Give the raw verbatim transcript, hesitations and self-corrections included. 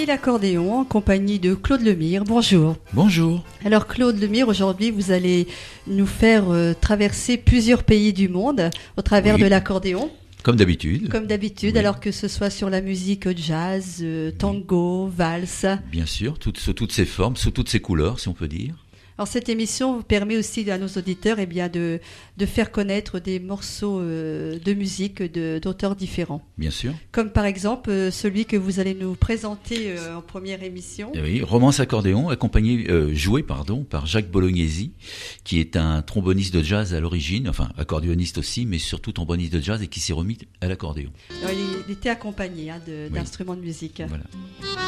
et l'accordéon en compagnie de Claude Lemire. Bonjour. Bonjour. Alors Claude Lemire, aujourd'hui vous allez nous faire euh, traverser plusieurs pays du monde au travers Oui. de l'accordéon. Comme d'habitude. Comme d'habitude, Oui. alors que ce soit sur la musique jazz, euh, tango, valse. Bien sûr, toutes, sous toutes ses formes, sous toutes ses couleurs, si on peut dire. Alors cette émission vous permet aussi à nos auditeurs eh bien, de, de faire connaître des morceaux euh, de musique de, d'auteurs différents. Bien sûr. Comme par exemple euh, celui que vous allez nous présenter euh, en première émission. Et oui, romance accordéon, accompagné, euh, joué pardon, par Jacques Bolognesi, qui est un tromboniste de jazz à l'origine, enfin accordéoniste aussi, mais surtout tromboniste de jazz et qui s'est remis à l'accordéon. Alors, il, il était accompagné hein, de, Oui. d'instruments de musique. Voilà.